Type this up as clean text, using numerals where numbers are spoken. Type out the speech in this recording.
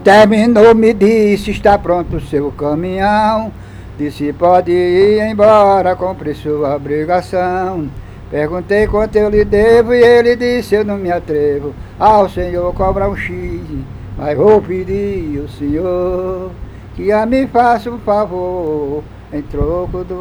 Terminou, me disse, está pronto o seu caminhão. Disse, pode ir embora, cumprir sua obrigação. Perguntei quanto eu lhe devo e ele disse, eu não me atrevo ao senhor cobrar um X, mas vou pedir ao senhor que a me faça um favor em troco do